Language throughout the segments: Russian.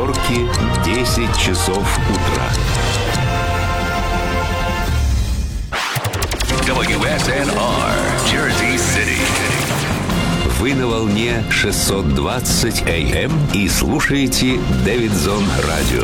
Нью-Йорке 10 часов утра. WSNR, Jersey City. Вы на волне 620 АМ и слушаете Дэвидсон Радио.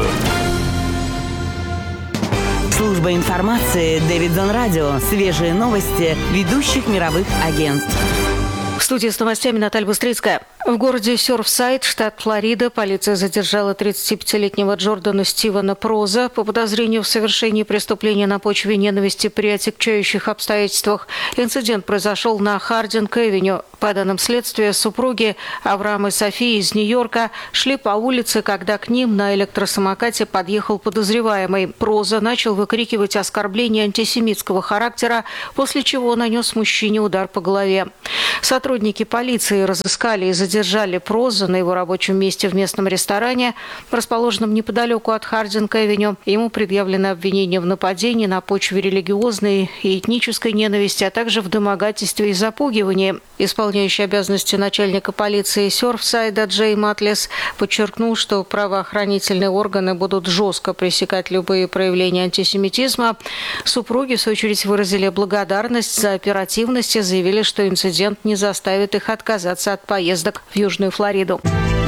Служба информации Дэвидсон Радио. Свежие новости ведущих мировых агентств. В студии с новостями Наталья Быстрицкая. В городе Сёрфсайд, штат Флорида, полиция задержала 35-летнего Джордана Стивена Проза по подозрению в совершении преступления на почве ненависти при отягчающих обстоятельствах. Инцидент произошел на Хардинг-Эвеню. По данным следствия, супруги Авраам и София из Нью-Йорка шли по улице, когда к ним на электросамокате подъехал подозреваемый. Проза начал выкрикивать оскорбления антисемитского характера, после чего нанес мужчине удар по голове. Сотрудники полиции разыскали и задержали Проза на его рабочем месте в местном ресторане, расположенном неподалеку от Хардинг-Эвеню. Ему предъявлено обвинение в нападении на почве религиозной и этнической ненависти, а также в домогательстве и запугивании. Исполняющий обязанности начальника полиции Сёрфсайда Джей Матлес подчеркнул, что правоохранительные органы будут жестко пресекать любые проявления антисемитизма. Супруги, в свою очередь, выразили благодарность за оперативность и заявили, что инцидент не заставит их отказаться от поездок в Южную Флориду.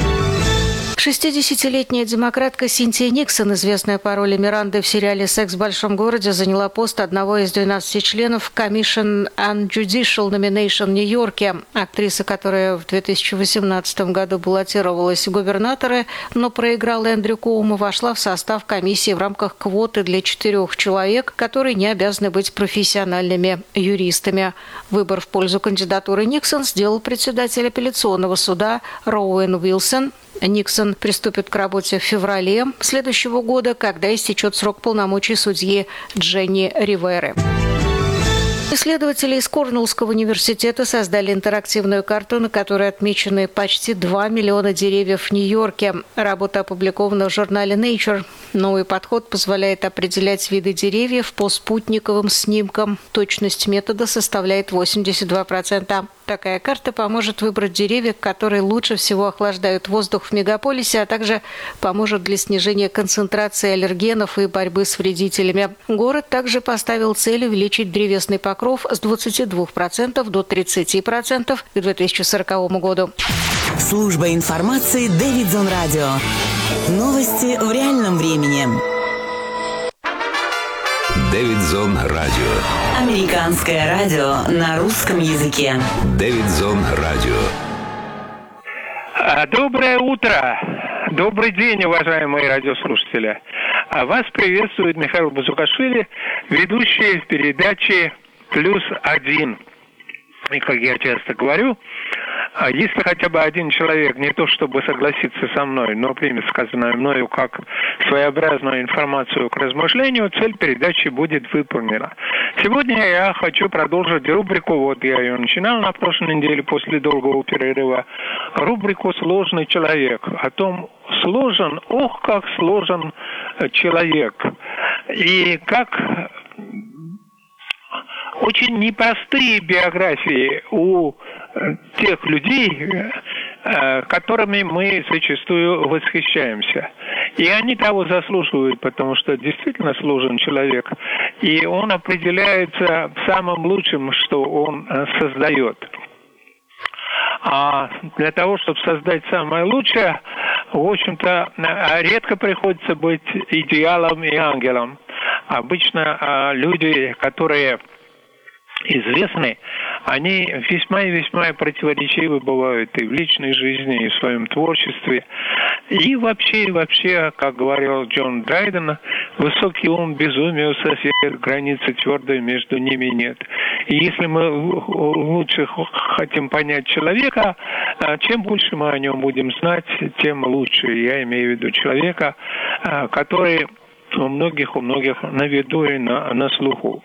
60-летняя демократка Синтия Никсон, известная по роли Миранды в сериале «Секс в большом городе», заняла пост одного из 12 членов Commission on Judicial Nomination в Нью-Йорке. Актриса, которая в 2018 году баллотировалась в губернаторы, но проиграла Эндрю Коуму, вошла в состав комиссии в рамках квоты для 4 человек, которые не обязаны быть профессиональными юристами. Выбор в пользу кандидатуры Никсон сделал председатель апелляционного суда Роуэн Уилсон. Никсон приступит к работе в феврале следующего года, когда истечет срок полномочий судьи Дженни Риверы. Исследователи из Корнеллского университета создали интерактивную карту, на которой отмечены почти 2 миллиона деревьев в Нью-Йорке. Работа опубликована в журнале Nature. Новый подход позволяет определять виды деревьев по спутниковым снимкам. Точность метода составляет 82%. Такая карта поможет выбрать деревья, которые лучше всего охлаждают воздух в мегаполисе, а также поможет для снижения концентрации аллергенов и борьбы с вредителями. Город также поставил цель увеличить древесный покров с 22% до 30% к 2040 году. Служба информации Дэвидсон Радио. Новости в реальном времени. Дэвидсон Радио. Американское радио на русском языке. Дэвидсон Радио. Доброе утро. Добрый день, уважаемые радиослушатели. Вас приветствует Михаил Бузукашвили, ведущий в передаче «+1». И, как я часто говорю, если хотя бы один человек не то чтобы согласится со мной, но примет сказанное мною как своеобразную информацию к размышлению, цель передачи будет выполнена. Сегодня я хочу продолжить рубрику, вот я ее начинал на прошлой неделе после долгого перерыва, рубрику «Сложный человек». О том, сложен, ох, как сложен человек. И как очень непростые биографии у тех людей, которыми мы зачастую восхищаемся. И они того заслуживают, потому что действительно сложен человек. И он определяется самым лучшим, что он создает. А для того, чтобы создать самое лучшее, в общем-то, редко приходится быть идеалом и ангелом. Обычно люди, которые известны, они весьма и весьма противоречивы бывают и в личной жизни, и в своем творчестве. И вообще, как говорил Джон Драйден, высокий ум безумию сосед, границы твердой между ними нет. И если мы лучше хотим понять человека, чем больше мы о нем будем знать, тем лучше. Я имею в виду человека, который у многих на виду и на слуху.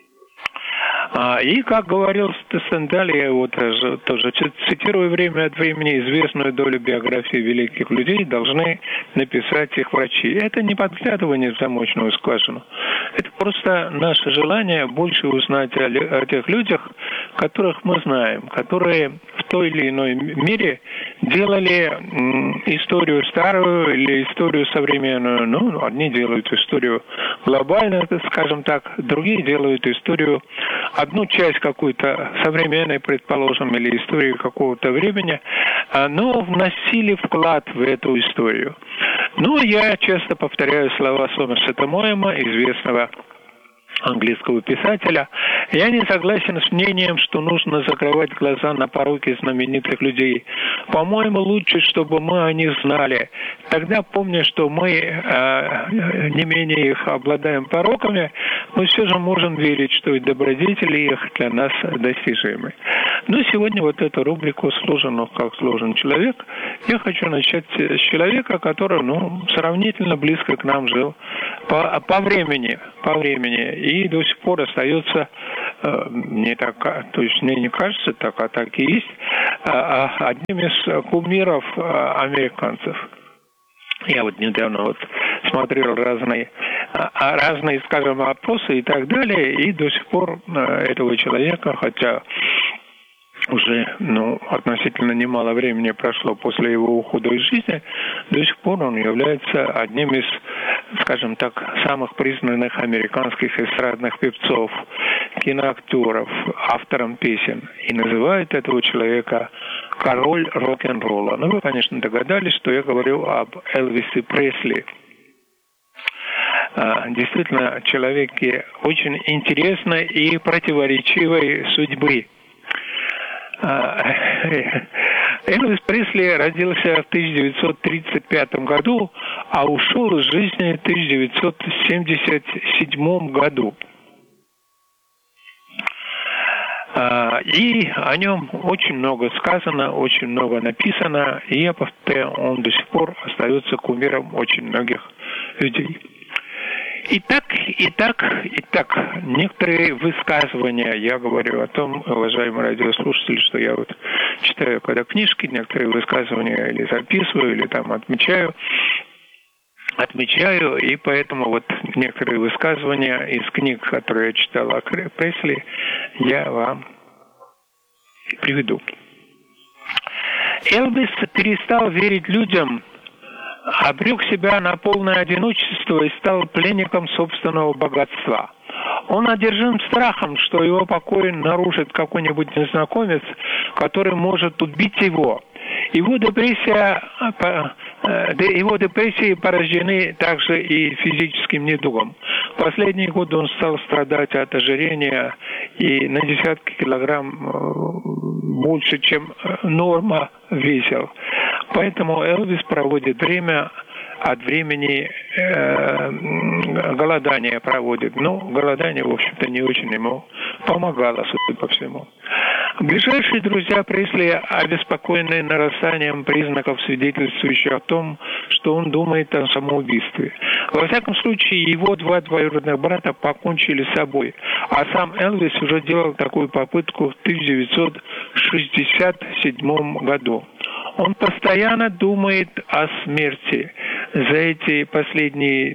И, как говорил Стендаль, я его тоже цитирую время от времени, известную долю биографии великих людей должны написать их врачи. Это не подглядывание в замочную скважину. Это просто наше желание больше узнать о тех людях, которых мы знаем, которые в той или иной мере делали историю старую или историю современную. Ну, одни делают историю глобальную, скажем так, другие делают историю, одну часть какой-то современной, предположим, или истории какого-то времени, но вносили вклад в эту историю. Ну, я часто повторяю слова Сомерсета Моэма, известного английского писателя. Я не согласен с мнением, что нужно закрывать глаза на пороки знаменитых людей. По-моему, лучше, чтобы мы о них знали. Тогда, помня, что мы не менее их обладаем пороками, мы все же можем верить, что и добродетели их для нас достижимы. Но сегодня вот эту рубрику «Сложен, как сложен человек» я хочу начать с человека, который, сравнительно близко к нам жил по времени. И до сих пор остается, мне не кажется, так, а так и есть, одним из кумиров американцев. Я вот недавно смотрел разные, скажем, опросы и так далее, и до сих пор этого человека, хотя уже относительно немало времени прошло после его ухода из жизни, до сих пор он является одним из, скажем так, самых признанных американских эстрадных певцов, киноактеров, автором песен. И называют этого человека король рок-н-ролла. Вы, конечно, догадались, что я говорю об Элвисе Пресли. Действительно, человеке очень интересной и противоречивой судьбы. Элвис Пресли родился в 1935 году, а ушел из жизни в 1977 году. И о нем очень много сказано, очень много написано, и я повторяю, он до сих пор остается кумиром очень многих людей. Итак, некоторые высказывания, я говорю о том, уважаемые радиослушатели, что я читаю когда книжки, некоторые высказывания или записываю, или там отмечаю, и поэтому некоторые высказывания из книг, которые я читал о Пресли, я вам приведу. Элвис перестал верить людям, обрек себя на полное одиночество и стал пленником собственного богатства. Он одержим страхом, что его покой нарушит какой-нибудь незнакомец, который может убить его. Его депрессии порождены также и физическим недугом. В последние годы он стал страдать от ожирения и на десятки килограмм больше, чем норма весил. Поэтому Элвис проводит время от времени голодание проводит. Голодание, в общем-то, не очень ему помогало, судя по всему. Ближайшие друзья Пресли обеспокоены нарастанием признаков, свидетельствующих о том, что он думает о самоубийстве. Во всяком случае, его два двоюродных брата покончили с собой, а сам Элвис уже делал такую попытку в 1967 году. Он постоянно думает о смерти. За эти последние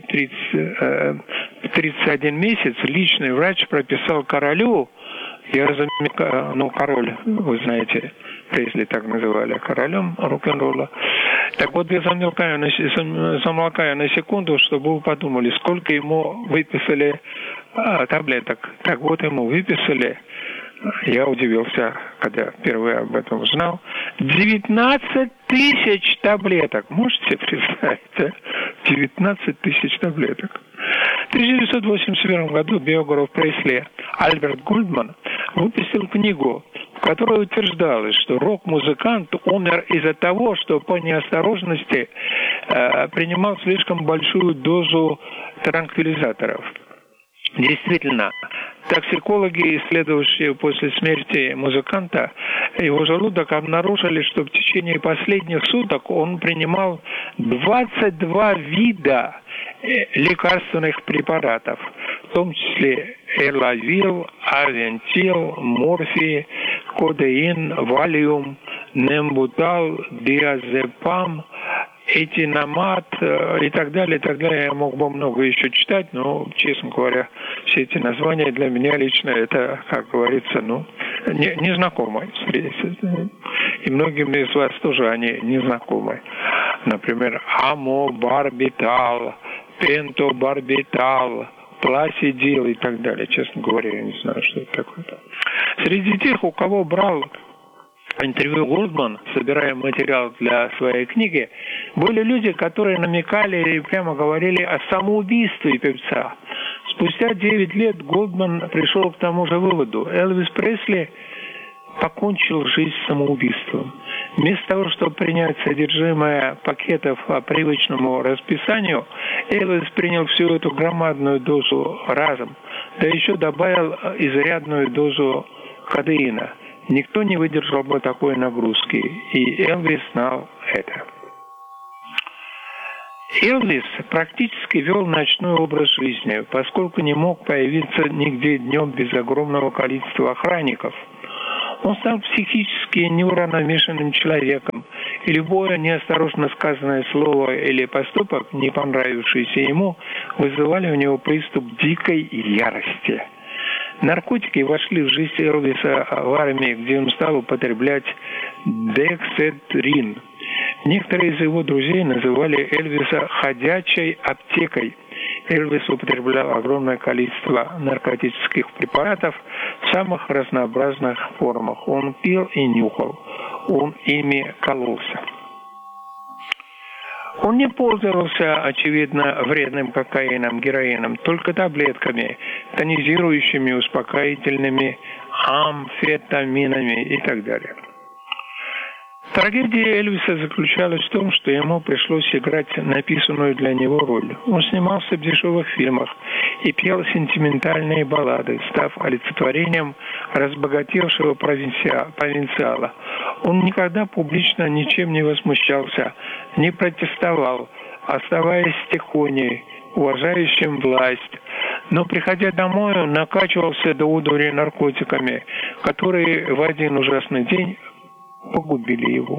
31 месяц личный врач прописал королю, я разумею, король, вы знаете, Пресли так называли, королем рок-н-ролла. Так вот, я замолкаю на секунду, чтобы вы подумали, сколько ему выписали таблеток. Так вот, ему выписали, я удивился, когда впервые об этом узнал, 19 тысяч таблеток. Можете представить, 19 тысяч таблеток. В 1981 году биограф Пресли Альберт Гольдман выпустил книгу, в которой утверждалось, что рок-музыкант умер из-за того, что по неосторожности принимал слишком большую дозу транквилизаторов. Действительно, токсикологи, исследовавшие после смерти музыканта его желудок, обнаружили, что в течение последних суток он принимал 22 вида лекарственных препаратов, в том числе эрлавил, авентил, морфий, кодеин, валиум, нембутал, диазепам, этиномат и так далее, и так далее. Я мог бы много еще читать, но, честно говоря, все эти названия для меня лично это, как говорится, незнакомые. и многим из вас тоже они не знакомы. Например, амобарбитал, пентобарбитал, пласидил и так далее. Честно говоря, я не знаю, что это такое. Среди тех, у кого брал интервью Голдман, собирая материал для своей книги, были люди, которые намекали и прямо говорили о самоубийстве певца. Спустя 9 лет Голдман пришел к тому же выводу. Элвис Пресли покончил жизнь самоубийством. Вместо того, чтобы принять содержимое пакетов по привычному расписанию, Элвис принял всю эту громадную дозу разом, да еще добавил изрядную дозу кодеина. Никто не выдержал бы такой нагрузки, и Элвис знал это. Элвис практически вел ночной образ жизни, поскольку не мог появиться нигде днем без огромного количества охранников. Он стал психически неуравновешенным человеком, и любое неосторожно сказанное слово или поступок, не понравившийся ему, вызывали у него приступ дикой ярости. Наркотики вошли в жизнь Элвиса в армии, где он стал употреблять декседрин. Некоторые из его друзей называли Элвиса «ходячей аптекой». Элвис употреблял огромное количество наркотических препаратов в самых разнообразных формах. Он пил и нюхал, он ими кололся. Он не пользовался, очевидно, вредным кокаином, героином, только таблетками, тонизирующими, успокоительными, амфетаминами и так далее. Трагедия Элвиса заключалась в том, что ему пришлось играть написанную для него роль. Он снимался в дешевых фильмах и пел сентиментальные баллады, став олицетворением разбогатевшего провинциала. Он никогда публично ничем не возмущался, не протестовал, оставаясь тихоней, уважающим власть. Но, приходя домой, он накачивался до удури наркотиками, которые в один ужасный день погубили его.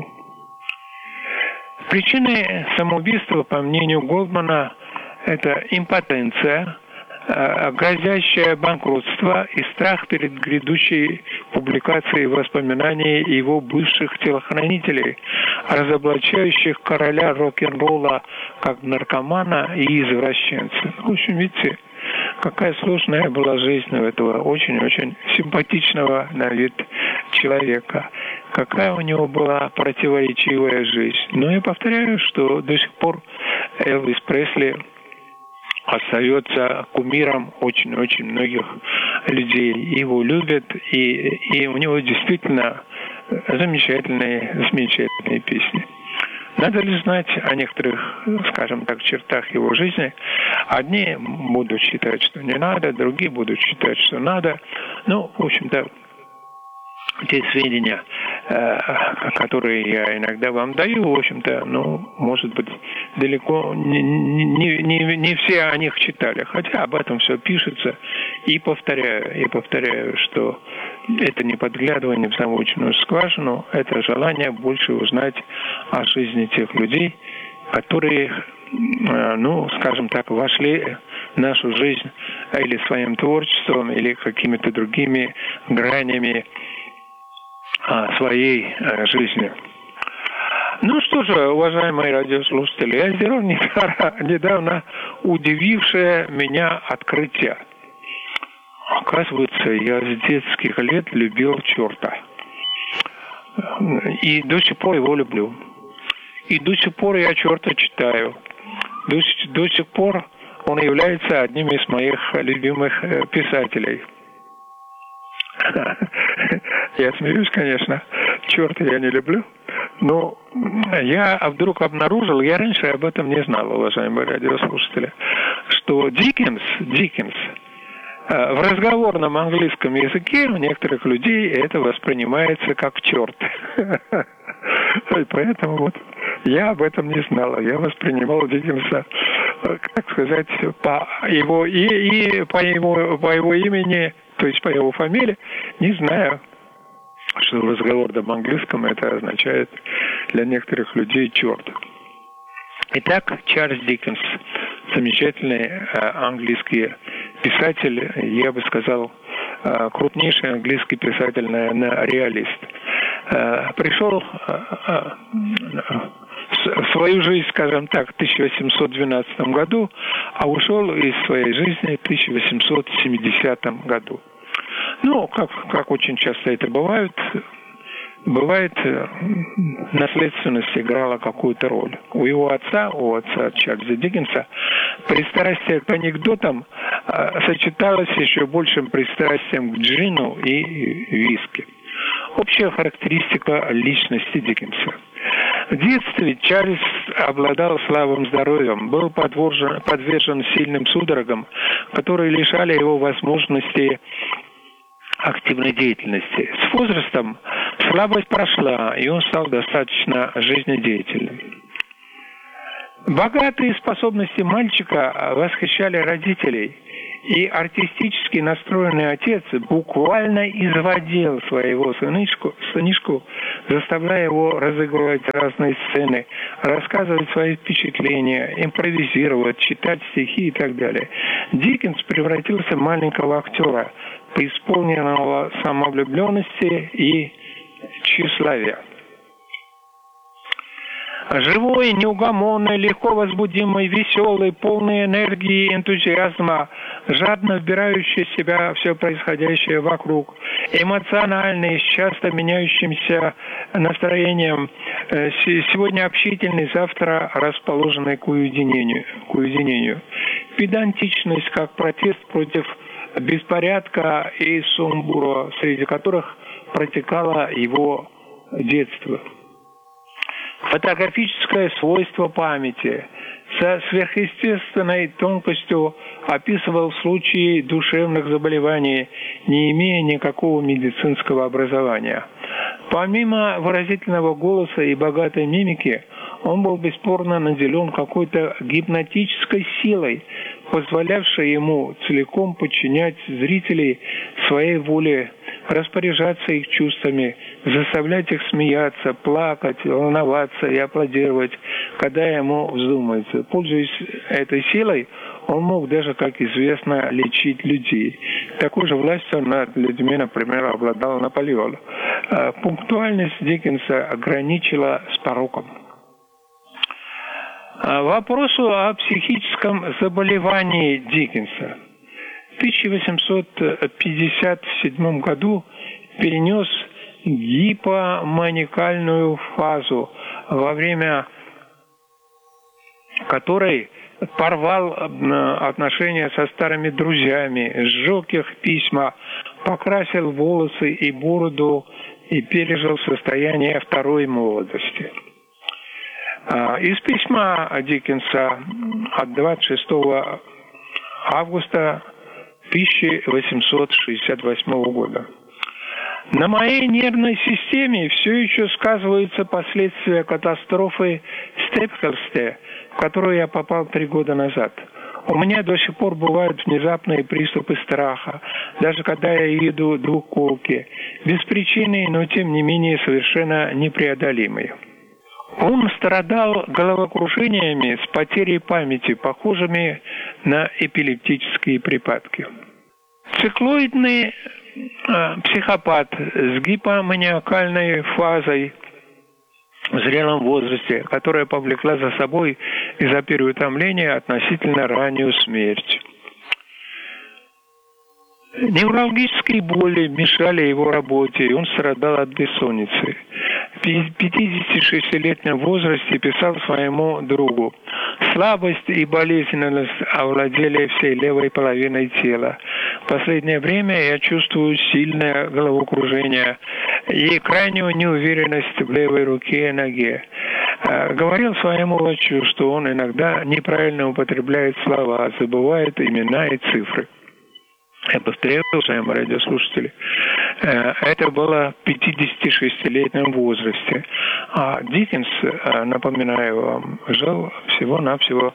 Причиной самоубийства, по мнению Голдмана, это импотенция, грозящее банкротство и страх перед грядущей публикацией воспоминаний его бывших телохранителей, разоблачающих короля рок-н-ролла как наркомана и извращенца. В общем, видите, какая сложная была жизнь у этого очень-очень симпатичного на вид человека. Какая у него была противоречивая жизнь. Но я повторяю, что до сих пор Элвис Пресли остается кумиром очень-очень многих людей. Его любят, и у него действительно замечательные песни. Надо ли знать о некоторых, скажем так, чертах его жизни? Одни будут считать, что не надо, другие будут считать, что надо. Ну, в общем-то, те сведения, которые я иногда вам даю, в общем-то, ну, может быть, далеко не все о них читали. Хотя об этом все пишется. И повторяю, что это не подглядывание в замоченную скважину, это желание больше узнать о жизни тех людей, которые, ну, скажем так, вошли в нашу жизнь или своим творчеством, или какими-то другими гранями своей жизни. Ну что же, уважаемые радиослушатели, я сделал недавно удивившее меня открытие. Оказывается, я с детских лет любил черта. И до сих пор его люблю. И до сих пор я черта читаю. До сих пор он является одним из моих любимых писателей. Я смеюсь, конечно. Черта я не люблю. Но я вдруг обнаружил, я раньше об этом не знал, уважаемые радиослушатели, что Диккенс в разговорном английском языке у некоторых людей это воспринимается как черт. И поэтому вот я об этом не знал. Я воспринимал Диккенса, как сказать, по его имени, то есть по его фамилии, не знаю, что в разговорном английском это означает для некоторых людей черт. Итак, Чарльз Диккенс, замечательный английский писатель, я бы сказал, крупнейший английский писатель, наверное, реалист. пришел в свою жизнь, скажем так, в 1812 году, а ушел из своей жизни в 1870 году. Ну, как очень часто это бывает, наследственность играла какую-то роль. У отца Чарльза Диккенса, пристрастие к анекдотам сочеталось с еще большим пристрастием к джину и виски. Общая характеристика личности Диккенса. В детстве Чарльз обладал слабым здоровьем, был подвержен сильным судорогам, которые лишали его возможности активной деятельности. С возрастом слабость прошла, и он стал достаточно жизнедеятельным. Богатые способности мальчика восхищали родителей, и артистически настроенный отец буквально изводил своего сынишку, заставляя его разыгрывать разные сцены, рассказывать свои впечатления, импровизировать, читать стихи и так далее. Диккенс превратился в маленького актера, преисполненного самовлюбленности и тщеславия. Живой, неугомонный, легко возбудимый, веселый, полный энергии и энтузиазма, жадно вбирающий в себя все происходящее вокруг, эмоциональный, с часто меняющимся настроением, сегодня общительный, завтра расположенный к уединению. Педантичность как протест против беспорядка и сумбура, среди которых протекало его детство. Фотографическое свойство памяти со сверхъестественной тонкостью описывал случаи душевных заболеваний, не имея никакого медицинского образования. Помимо выразительного голоса и богатой мимики, он был бесспорно наделен какой-то гипнотической силой, позволявшей ему целиком подчинять зрителей своей воле, распоряжаться их чувствами, заставлять их смеяться, плакать, волноваться и аплодировать, когда ему вздумается. Пользуясь этой силой, он мог даже, как известно, лечить людей. Такой же властью над людьми, например, обладал Наполеон. Пунктуальность Диккенса ограничила с пороком. Вопросу о психическом заболевании Диккенса. В 1857 году перенес гипоманикальную фазу, во время которой порвал отношения со старыми друзьями, сжег их письма, покрасил волосы и бороду и пережил состояние второй молодости. Из письма Диккенса от 26 августа 1868 года. На моей нервной системе все еще сказываются последствия катастрофы в Степхерсте, в которую я попал 3 года назад. У меня до сих пор бывают внезапные приступы страха, даже когда я еду двухколки, беспричинные, но тем не менее совершенно непреодолимые. Он страдал головокружениями с потерей памяти, похожими на эпилептические припадки. Циклоидный психопат с гипоманиакальной фазой в зрелом возрасте, которая повлекла за собой из-за переутомления относительно раннюю смерть. Неврологические боли мешали его работе, и он страдал от бессонницы. В 56-летнем возрасте писал своему другу: «Слабость и болезненность овладели всей левой половиной тела. В последнее время я чувствую сильное головокружение и крайнюю неуверенность в левой руке и ноге». Говорил своему врачу, что он иногда неправильно употребляет слова, забывает имена и цифры. Я повторяю, уважаемые радиослушатели, это было в 56-летнем возрасте. А Диккенс, напоминаю вам, жил всего-навсего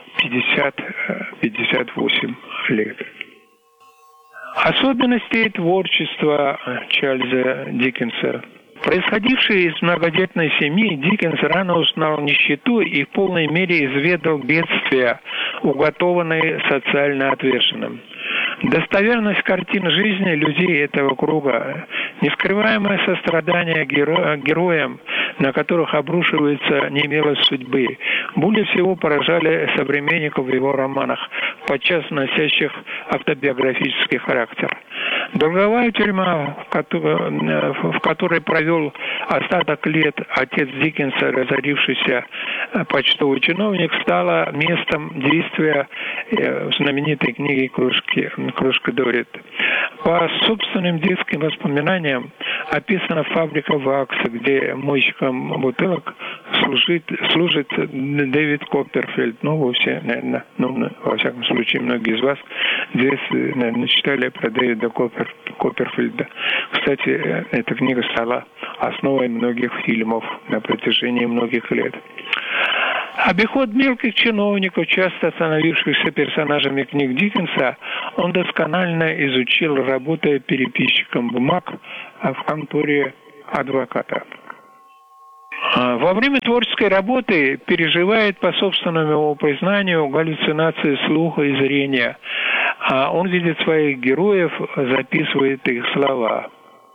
58 лет. Особенности творчества Чарльза Диккенса. Происходивший из многодетной семьи, Диккенс рано узнал нищету и в полной мере изведал бедствия, уготованные социально отверженным. Достоверность картин жизни людей этого круга, нескрываемое сострадание героям, на которых обрушивается немилость судьбы, более всего поражали современников в его романах, подчас носящих автобиографический характер. Долговая тюрьма, в которой провел остаток лет отец Диккенса, разорившийся почтовый чиновник, стала местом действия знаменитой книги «Кружка Дорит». По собственным детским воспоминаниям описана фабрика вакса, где мойщиком бутылок служит Дэвид Копперфильд. Вовсе, наверное, во всяком случае, многие из вас здесь, наверное, читали про Дэвида Копперфильда. Кстати, эта книга стала основой многих фильмов на протяжении многих лет. Обиход мелких чиновников, часто становившихся персонажами книг Диккенса, он досконально изучил, работая переписчиком бумаг в конторе адвоката. Во время творческой работы переживает, по собственному его признанию, галлюцинации слуха и зрения. Он видит своих героев, записывает их слова.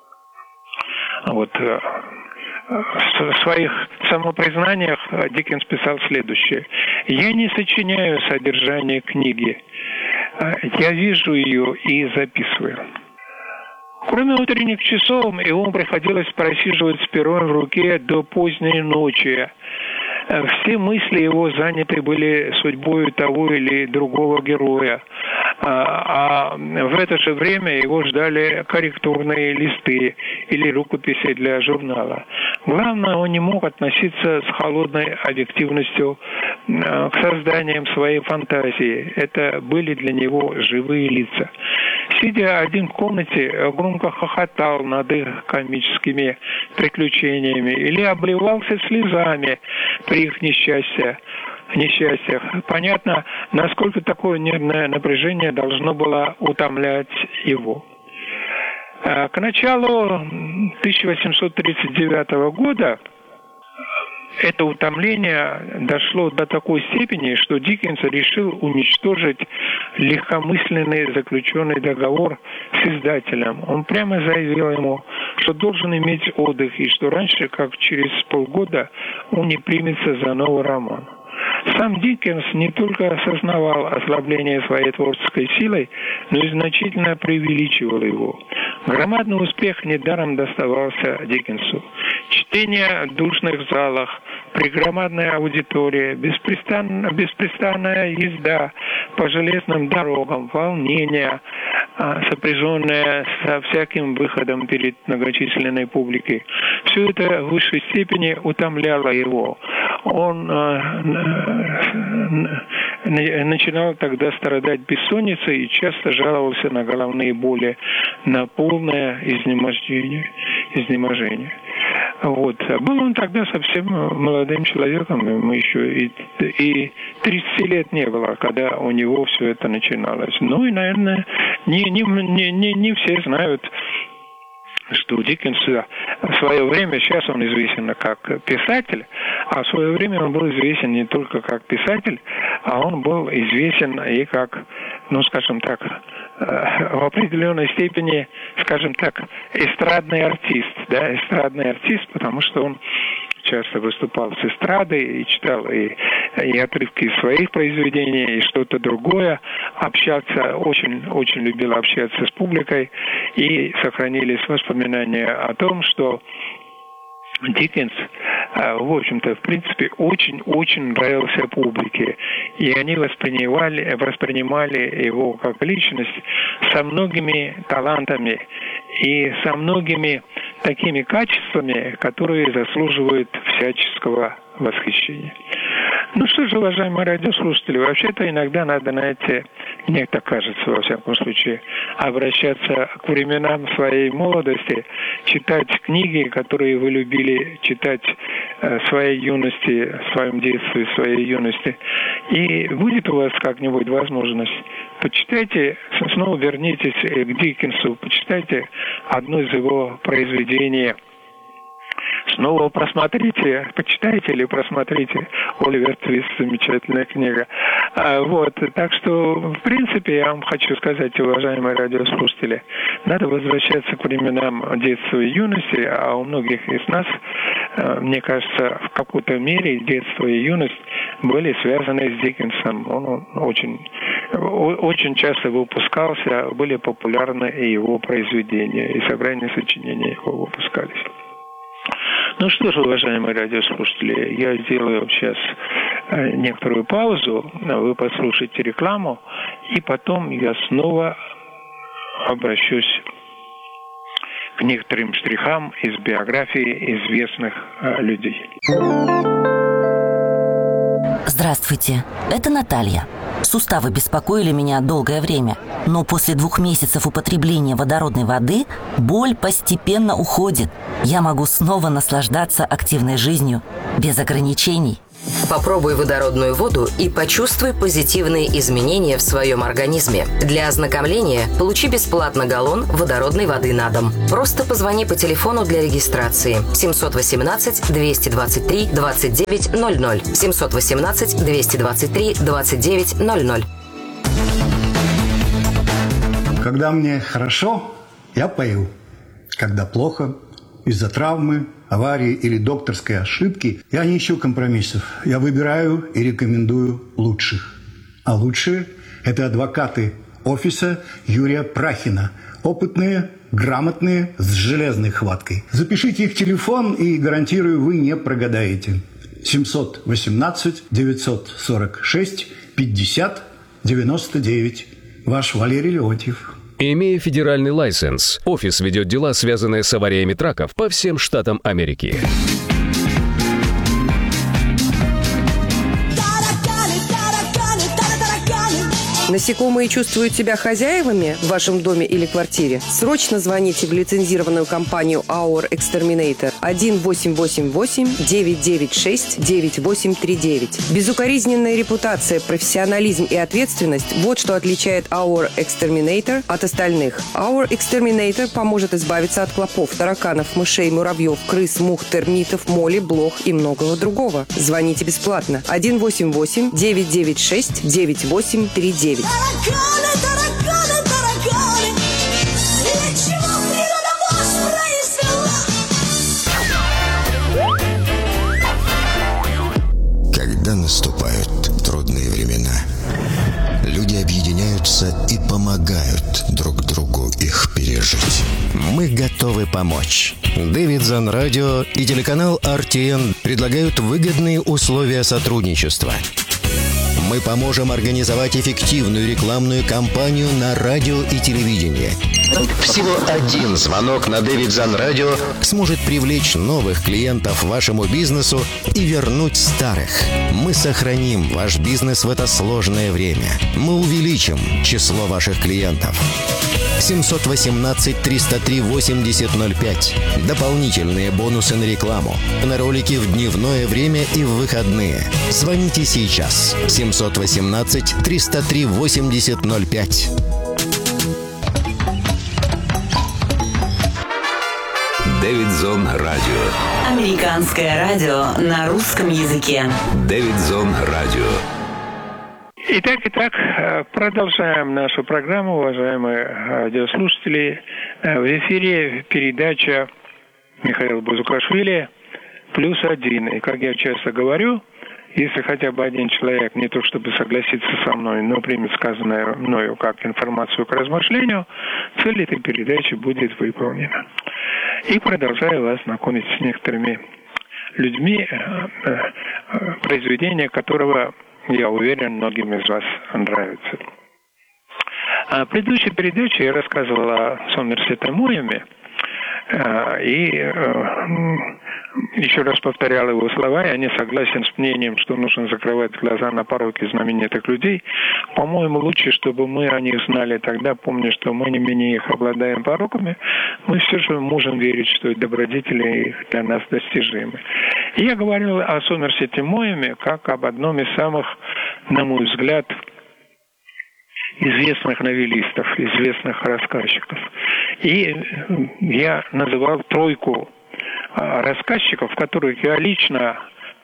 В своих самопризнаниях Диккенс писал следующее. «Я не сочиняю содержание книги. Я вижу ее и записываю». Кроме утренних часов, ему приходилось просиживать с пером в руке до поздней ночи. Все мысли его заняты были судьбой того или другого героя. А в это же время его ждали корректурные листы или рукописи для журнала. Главное, он не мог относиться с холодной объективностью к созданиям своей фантазии. Это были для него живые лица. Сидя один в комнате, громко хохотал над их комическими приключениями или обливался слезами при их несчастьях. Понятно, насколько такое нервное напряжение должно было утомлять его. К началу 1839 года это утомление дошло до такой степени, что Диккенс решил уничтожить легкомысленный заключенный договор с издателем. Он прямо заявил ему, что должен иметь отдых, и что раньше, как через полгода, он не примется за новый роман. Сам Диккенс не только осознавал ослабление своей творческой силой, но и значительно преувеличивал его. Громадный успех недаром доставался Диккенсу. Чтение в душных залах, пригромадная аудитория, беспрестанная езда по железным дорогам, волнение, сопряженное со всяким выходом перед многочисленной публикой. Все это в высшей степени утомляло его. Он начинал тогда страдать бессонницей и часто жаловался на головные боли, на полное изнеможение. Был он тогда совсем молодым человеком, ему еще и 30 лет не было, когда у него все это начиналось. И, наверное, не все знают, что у Диккенса в свое время, сейчас он известен как писатель, а в свое время он был известен не только как писатель, а он был известен и как, скажем так, в определенной степени, скажем так, эстрадный артист, потому что он часто выступал с эстрады и читал и отрывки из своих произведений, и что-то другое, очень любил общаться с публикой, и сохранились воспоминания о том, что Диккенс, в общем-то, в принципе, очень нравился публике, и они воспринимали его как личность со многими талантами и со многими такими качествами, которые заслуживают всяческого восхищения. Что же, уважаемые радиослушатели, вообще-то иногда надо, мне так кажется, во всяком случае, обращаться к временам своей молодости, читать книги, которые вы любили читать в своей юности, в своем детстве, в своей юности. И будет у вас как-нибудь возможность, почитайте, снова вернитесь к Диккенсу, почитайте одно из его произведений. Снова почитайте или просмотрите «Оливер Твист», замечательная книга. Вот, так что, в принципе, я вам хочу сказать, уважаемые радиослушатели, надо возвращаться к временам детства и юности, а у многих из нас, мне кажется, в какой-то мере детство и юность были связаны с Диккенсом. Он очень часто выпускался, были популярны и его произведения, и собрания сочинений его выпускались. Ну что же, уважаемые радиослушатели, я сделаю сейчас некоторую паузу, вы послушайте рекламу, и потом я снова обращусь к некоторым штрихам из биографии известных людей. Здравствуйте, это Наталья. Суставы беспокоили меня долгое время, но после 2 месяцев употребления водородной воды боль постепенно уходит. Я могу снова наслаждаться активной жизнью без ограничений. Попробуй водородную воду и почувствуй позитивные изменения в своем организме. Для ознакомления получи бесплатно галлон водородной воды на дом. Просто позвони по телефону для регистрации 718-223-2900. 718-223-2900. Когда мне хорошо, я пою. Когда плохо, из-за травмы, аварии или докторской ошибки, я не ищу компромиссов. Я выбираю и рекомендую лучших. А лучшие – это адвокаты офиса Юрия Прахина. Опытные, грамотные, с железной хваткой. Запишите их телефон, и, гарантирую, вы не прогадаете. 718-946-50-99. Ваш Валерий Леонтьев. Имея федеральный лайсенс, офис ведет дела, связанные с авариями траков по всем штатам Америки. Насекомые чувствуют себя хозяевами в вашем доме или квартире? Срочно звоните в лицензированную компанию Our Exterminator 1-888-996-9839. Безукоризненная репутация, профессионализм и ответственность – вот что отличает Our Exterminator от остальных. Our Exterminator поможет избавиться от клопов, тараканов, мышей, муравьев, крыс, мух, термитов, моли, блох и многого другого. Звоните бесплатно 1-888-996-9839. Тараканы, тараканы, тараканы, ничего природа вас произвела. Когда наступают трудные времена, люди объединяются и помогают друг другу их пережить. Мы готовы помочь. Дэвидсон Радио и телеканал RTN предлагают выгодные условия сотрудничества. Мы поможем организовать эффективную рекламную кампанию на радио и телевидении. Всего один звонок на Дэвидсон Радио сможет привлечь новых клиентов вашему бизнесу и вернуть старых. Мы сохраним ваш бизнес в это сложное время. Мы увеличим число ваших клиентов. 718-303-8005. Дополнительные бонусы на рекламу. На ролики в дневное время и в выходные. Звоните сейчас. 718-303-8005. Дэвидсон Радио. Американское радио на русском языке. Дэвидсон Радио. Итак, продолжаем нашу программу, уважаемые радиослушатели. В эфире передача Михаила Бузукашвили «+1». И, как я часто говорю, если хотя бы один человек не то чтобы согласится со мной, но примет сказанное мною как информацию к размышлению, цель этой передачи будет выполнена. И продолжаю вас знакомить с некоторыми людьми, произведения которого, я уверен, многим из вас нравится. В предыдущей передаче я рассказывал о Сомерсете Моэме и еще раз повторял его слова. Я не согласен с мнением, что нужно закрывать глаза на пороки знаменитых людей. По-моему, лучше, чтобы мы о них знали тогда, помня, что мы не менее их обладаем пороками, мы все же можем верить, что добродетели их для нас достижимы. И я говорил о Сомерсете Моэме как об одном из самых, на мой взгляд, известных новеллистов, известных рассказчиков. И я называл тройку рассказчиков, которых я лично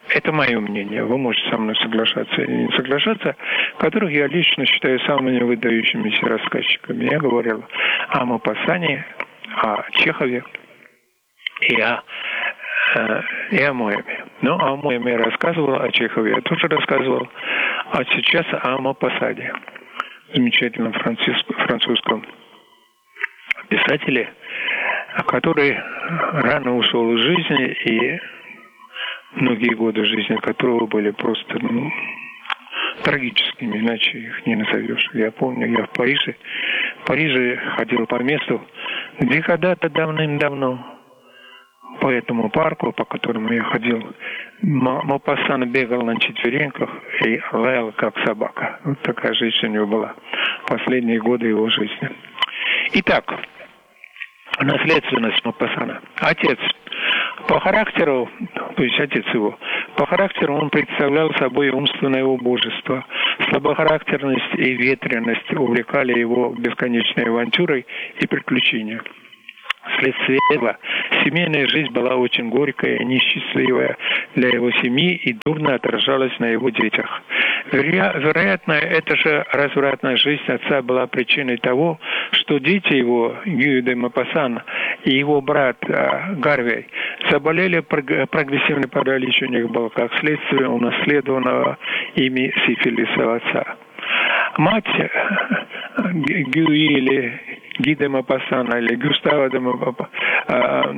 Это мое мнение. Вы можете со мной соглашаться или не соглашаться, которых я лично считаю самыми выдающимися рассказчиками. Я говорил о Мопассане, о Чехове и о Моэме. Но о Моэме я рассказывал, о Чехове я тоже рассказывал, а сейчас о Мопассане, замечательном французском писателе, который рано ушел из жизни, и многие годы жизни которого были просто трагическими, иначе их не назовешь. Я помню, я в Париже ходил по месту, где когда-то давным-давно по этому парку, по которому я ходил, Мопассан бегал на четвереньках и лаял, как собака. Вот такая жизнь у него была в последние годы его жизни. Итак, наследственность Мопассана. Отец по характеру, то есть отец его, по характеру он представлял собой умственное убожество. Слабохарактерность и ветренность увлекали его бесконечной авантюрой и приключениями. Вследствие этого семейная жизнь была очень горькая и несчастливая для его семьи и дурно отражалась на его детях. Вероятно, эта же развратная жизнь отца была причиной того, что дети его, Гюй де Мопассан и его брат Гарвей, заболели прогрессивный паралич у них был как следствие унаследованного ими сифилиса отца. Мать Гюи или Ги де Мопассана или Гюстава де Мопассана,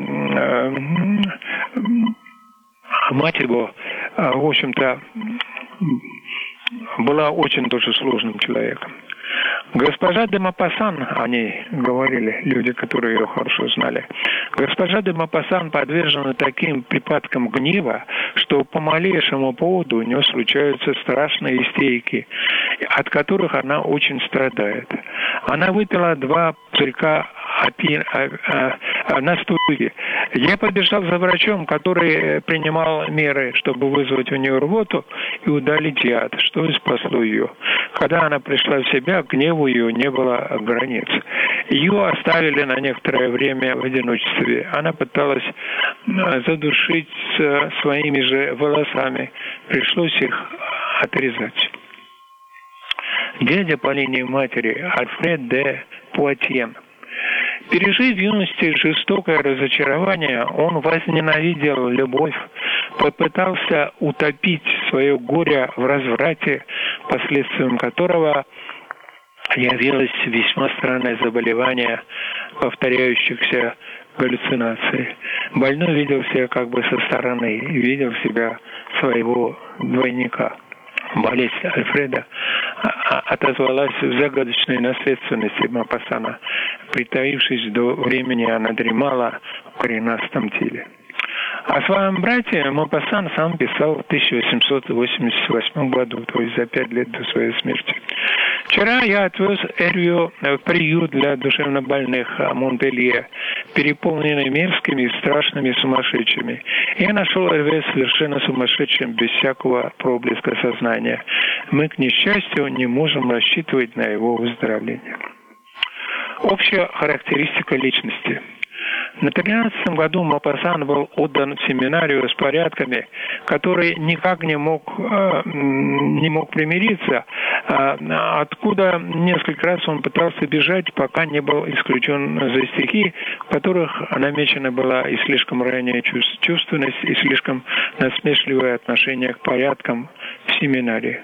мать его, в общем-то, была очень тоже сложным человеком. Госпожа де Мопассан, они говорили, люди, которые ее хорошо знали, госпожа де Мопассан подвержена таким припадкам гнева, что по малейшему поводу у нее случаются страшные истерики, от которых она очень страдает. Она выпила 2 пузырька на стуле. Я побежал за врачом, который принимал меры, чтобы вызвать у нее рвоту и удалить яд, что и спасло ее. Когда она пришла в себя, гневу ее не было границ. Ее оставили на некоторое время в одиночестве. Она пыталась задушить своими же волосами. Пришлось их отрезать. Дядя по линии матери Альфред де Пуатьен. Пережив в юности жестокое разочарование, он возненавидел любовь, попытался утопить свое горе в разврате, последствием которого явилось весьма странное заболевание повторяющихся галлюцинаций. Больной видел себя как бы со стороны, видел себя своего двойника. Болезнь Альфреда отозвалась в загадочной наследственности Мопассана. Притаившись до времени, она дремала в коренастом теле. О своем брате Мопассан сам писал в 1888 году, то есть за 5 лет до своей смерти. Вчера я отвез Эрвию в приют для душевнобольных Монпелье, переполненный мерзкими и страшными сумасшедшими. Я нашел Эрве совершенно сумасшедшим, без всякого проблеска сознания. Мы, к несчастью, не можем рассчитывать на его выздоровление. Общая характеристика личности. На 13-м году Мопассан был отдан в семинарию с порядками, который никак не мог примириться, откуда несколько раз он пытался бежать, пока не был исключен за стихи, в которых намечена была и слишком ранняя чувственность, и слишком насмешливое отношение к порядкам в семинарии.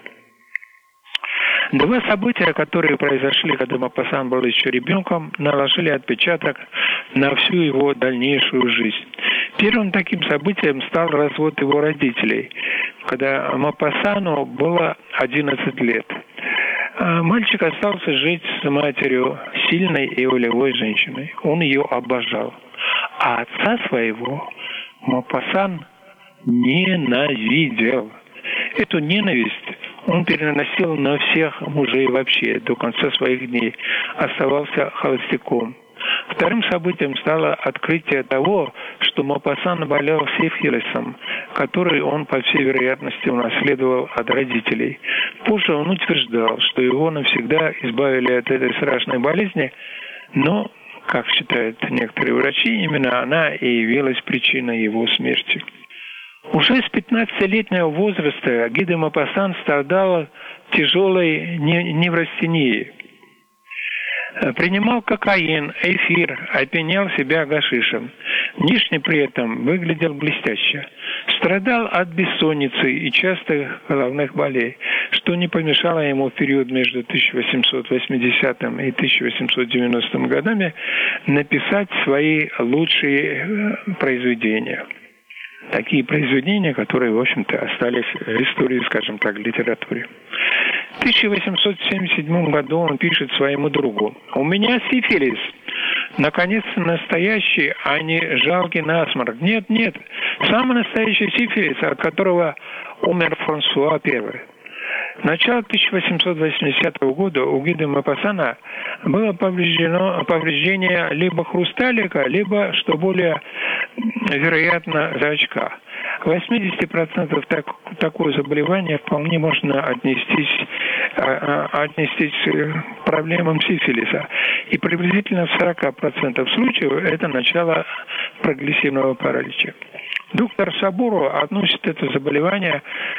2 события, которые произошли, когда Мопассан был еще ребенком, наложили отпечаток на всю его дальнейшую жизнь. Первым таким событием стал развод его родителей, когда Мопассану было 11 лет. Мальчик остался жить с матерью, сильной и волевой женщиной. Он ее обожал. А отца своего Мопассан ненавидел. Эту ненависть он переносил на всех мужей вообще, до конца своих дней. Оставался холостяком. Вторым событием стало открытие того, что Мопассан болел сифилисом, который он, по всей вероятности, унаследовал от родителей. Позже он утверждал, что его навсегда избавили от этой страшной болезни, но, как считают некоторые врачи, именно она и явилась причиной его смерти. Уже с 15-летнего возраста Ги де Мопассан страдал тяжелой неврастенией. Принимал кокаин, эфир, опьянял себя гашишем. Внешне при этом выглядел блестяще. Страдал от бессонницы и частых головных болей, что не помешало ему в период между 1880 и 1890 годами написать свои лучшие произведения. Такие произведения, которые, в общем-то, остались в истории, скажем так, литературе. В 1877 году он пишет своему другу: «У меня сифилис. Наконец-то настоящий, а не жалкий насморк. Нет, самый настоящий сифилис, от которого умер Франсуа I». Начало 1880 года у Ги де Мопассана было повреждение либо хрусталика, либо, что более вероятно, зрачка. 80% такое заболевание вполне можно отнестись к проблемам сифилиса. И приблизительно в 40% случаев это начало прогрессивного паралича. Доктор Сабуру относит это заболевание